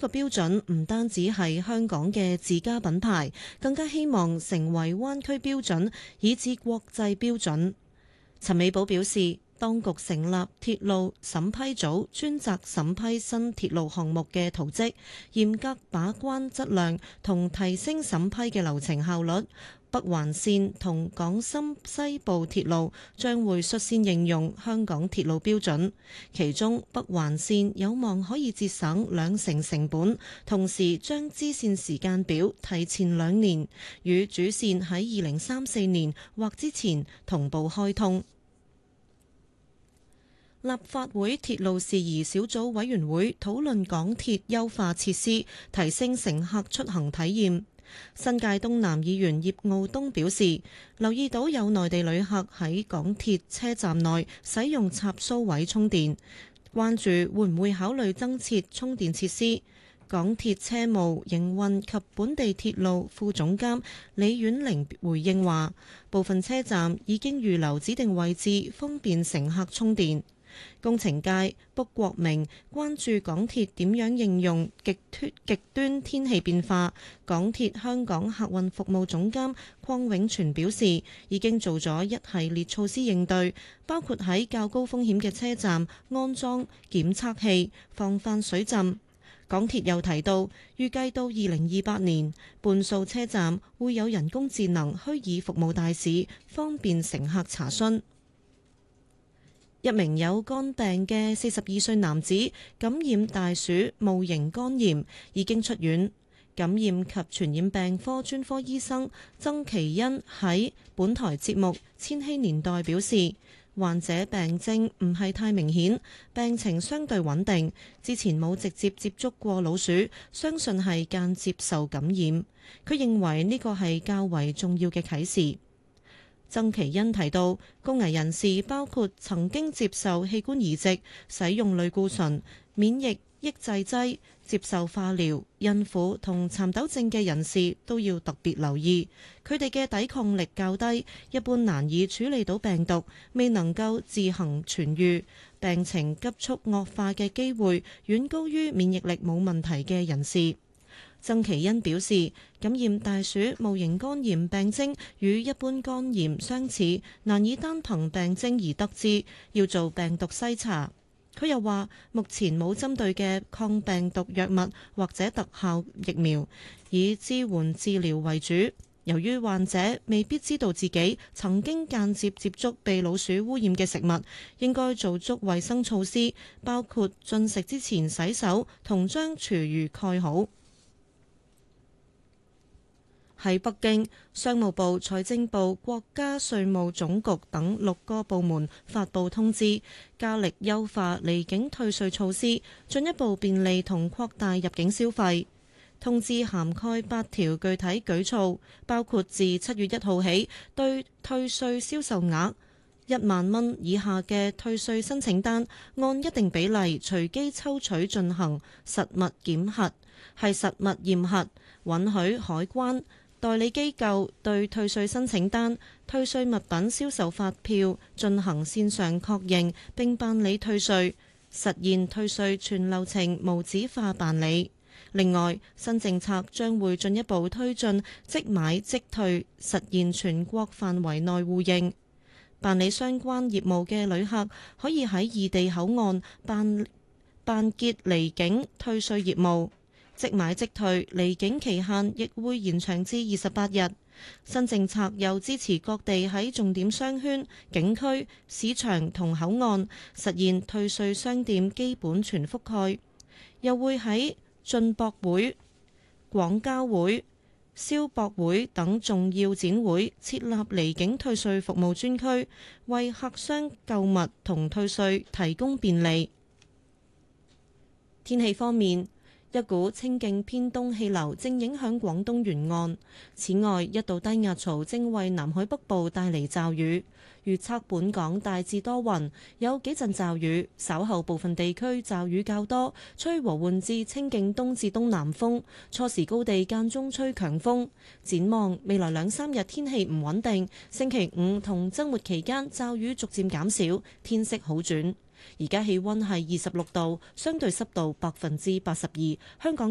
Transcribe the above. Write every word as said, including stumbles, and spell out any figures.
個標準唔單止係香港嘅自家品牌，更加希望成為灣區標準，以至國際標準。陳美寶表示，當局成立鐵路審批組，專責審批新鐵路項目嘅圖則，嚴格把關質量同提升審批嘅流程效率。北環線同港深西部鐵路將會率先應用香港鐵路標準，其中北環線有望可以節省兩成成本，同時將支線時間表提前兩年，與主線喺二零三四年或之前同步開通。立法會鐵路事宜小組委員會討論港鐵優化設施，提升乘客出行體驗。新界東南議員葉傲東表示，留意到有內地旅客喺港鐵車站內使用插蘇位充電，關注會唔會考慮增設充電設施。港鐵車務營運及本地鐵路副總監李婉玲回應話，部分車站已經預留指定位置，方便乘客充電。工程界卜國明關注港鐵點樣應用極端極端天氣變化。港鐵香港客運服務總監鄺永全表示，已經做咗一系列措施應對，包括喺較高風險嘅車站安裝檢測器，防範水浸。港鐵又提到，預計到二零二八年，半數車站會有人工智能虛擬服務大使，方便乘客查詢。一名有肝病嘅四十二歲男子感染大鼠戊型肝炎，已經出院。感染及傳染病科專科醫生曾其恩喺本台節目《千禧年代》表示，患者病徵唔係太明顯，病情相對穩定，之前冇直接接觸過老鼠，相信係間接受感染。佢認為呢個係較為重要嘅啟示。曾其恩提到，高危人士包括曾經接受器官移植、使用類固醇、免疫抑制劑、接受化療、孕婦同蠶豆症嘅人士都要特別留意，佢哋嘅抵抗力較低，一般難以處理到病毒，未能夠自行痊癒，病情急速惡化嘅機會遠高於免疫力冇問題嘅人士。曾其恩表示，感染大鼠戊型肝炎病徵與一般肝炎相似，難以單憑病徵而得知，要做病毒篩查。佢又話，目前冇針對嘅抗病毒藥物或者特效疫苗，以支援治療為主。由於患者未必知道自己曾經間接接觸被老鼠污染嘅食物，應該做足衛生措施，包括進食之前洗手同將廚餘蓋好。喺北京，商務部、財政部、國家稅務總局等六個部門發布通知，加力優化離境退稅措施，進一步便利同擴大入境消費。通知涵蓋八條具體舉措，包括自七月一號起，對退稅銷售額一萬蚊以下嘅退稅申請單，按一定比例隨機抽取進行實物檢核，係實物驗核，允許海關代理機構對退稅申請單、退稅物品銷售發票進行線上確認並辦理退稅，實現退稅全流程無紙化辦理。另外，新政策將會進一步推進即買即退，實現全國範圍內互認。辦理相關業務嘅旅客可以喺異地口岸辦辦結離境退稅業務。即買即退，離境期限亦會延長至二十八日。新政策又支持各地喺重點商圈、景區、市場同口岸實現退稅商店基本全覆蓋，又會喺進博會、廣交會、消博會等重要展會設立離境退稅服務專區，為客商購物同退稅提供便利。天氣方面，一股清勁偏東氣流正影響廣東沿岸，此外一道低壓槽正為南海北部帶嚟驟雨。預測本港大致多雲，有幾陣驟雨，稍後部分地區驟雨較多，吹和緩至清勁東至東南風，初時高地間中吹強風。展望未來兩三日天氣唔穩定，星期五同週末期間驟雨逐漸減少，天色好轉。而家氣溫係二十六度，相對濕度百分之八十二。香港